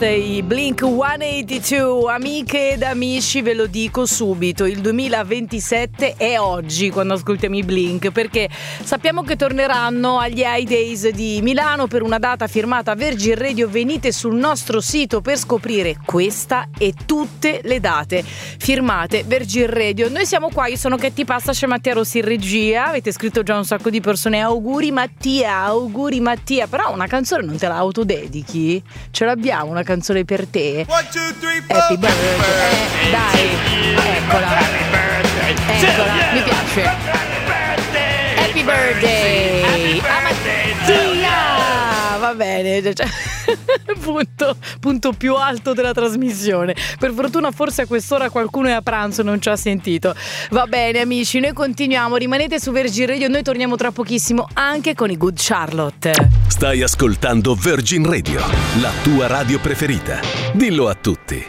I Blink 182, amiche ed amici, ve lo dico subito, il 2027 è oggi quando ascoltiamo i Blink, perché sappiamo che torneranno agli High Days di Milano per una data firmata Virgin Radio. Venite sul nostro sito per scoprire questa e tutte le date firmate Virgin Radio. Noi siamo qua, io sono Katy Pasta, c'è Mattia Rossi in regia, avete scritto già un sacco di persone, auguri Mattia, però una canzone non te la autodedichi? Ce l'abbiamo una canzone per te? 1, 2, 3, 4. Happy birthday. Dai, eccola, mi piace. Happy birthday a Mattia. Va bene, cioè, punto più alto della trasmissione. Per fortuna forse a quest'ora qualcuno è a pranzo, non ci ha sentito. Va bene amici, noi continuiamo, rimanete su Virgin Radio, noi torniamo tra pochissimo anche con i Good Charlotte. Stai ascoltando Virgin Radio, la tua radio preferita. Dillo a tutti.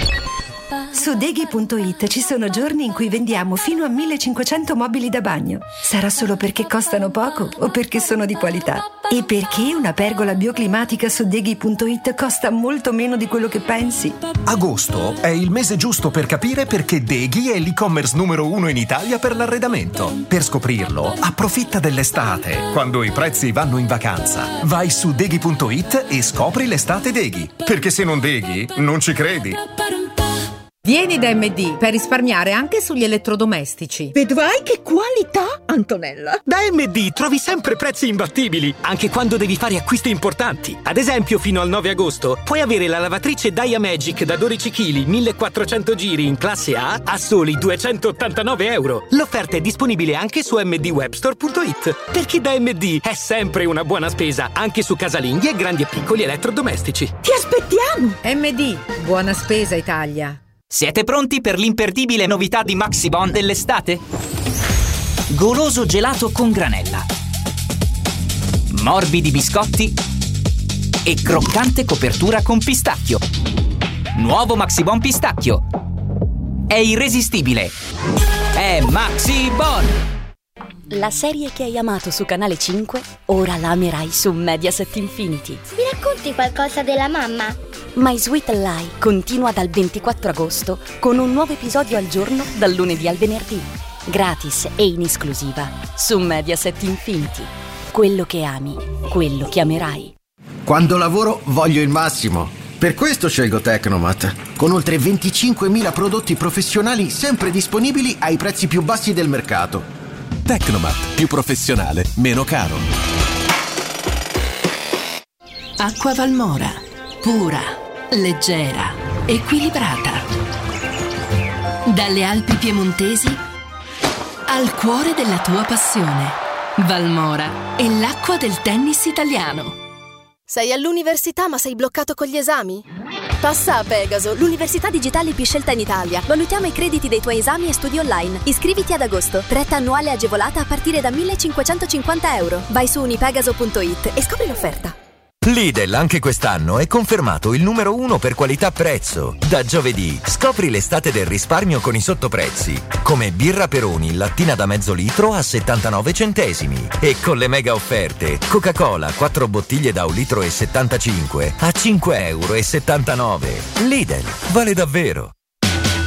Su Deghi.it ci sono giorni in cui vendiamo fino a 1500 mobili da bagno. Sarà solo perché costano poco o perché sono di qualità? E perché una pergola bioclimatica su Deghi.it costa molto meno di quello che pensi? Agosto è il mese giusto per capire perché Deghi è l'e-commerce numero 1 in Italia per l'arredamento. Per scoprirlo, approfitta dell'estate, quando i prezzi vanno in vacanza. Vai su Deghi.it e scopri l'estate Deghi. Perché se non Deghi, non ci credi. Vieni da MD per risparmiare anche sugli elettrodomestici. Vedrai che qualità, Antonella. Da MD trovi sempre prezzi imbattibili, anche quando devi fare acquisti importanti. Ad esempio, fino al 9 agosto puoi avere la lavatrice Diamagic da 12 kg, 1400 giri in classe A a soli €289. L'offerta è disponibile anche su mdwebstore.it, perché da MD è sempre una buona spesa, anche su casalinghi e grandi e piccoli elettrodomestici. Ti aspettiamo! MD, buona spesa Italia. Siete pronti per l'imperdibile novità di Maxibon dell'estate? Goloso gelato con granella, morbidi biscotti e croccante copertura con pistacchio. Nuovo Maxibon pistacchio. È irresistibile. È Maxibon! La serie che hai amato su Canale 5, ora la amerai su Mediaset Infinity. Mi racconti qualcosa della mamma? My Sweet Lie continua dal 24 agosto con un nuovo episodio al giorno dal lunedì al venerdì. Gratis e in esclusiva su Mediaset Infinity. Quello che ami, quello che amerai. Quando lavoro voglio il massimo. Per questo scelgo Tecnomat, con oltre 25.000 prodotti professionali sempre disponibili ai prezzi più bassi del mercato. Tecnomat, più professionale, meno caro. Acqua Valmora, pura, leggera, equilibrata. Dalle Alpi piemontesi al cuore della tua passione. Valmora è l'acqua del tennis italiano. Sei all'università ma sei bloccato con gli esami? Passa a Pegaso, l'università digitale più scelta in Italia. Valutiamo i crediti dei tuoi esami e studi online. Iscriviti ad agosto. Retta annuale agevolata a partire da €1.550. Vai su unipegaso.it e scopri l'offerta. Lidl anche quest'anno è confermato il numero 1 per qualità-prezzo. Da giovedì scopri l'estate del risparmio con i sottoprezzi, come birra Peroni lattina da mezzo litro a 79 centesimi. E con le mega offerte, Coca-Cola 4 bottiglie da 1,75 litro a €5,79. Lidl, vale davvero.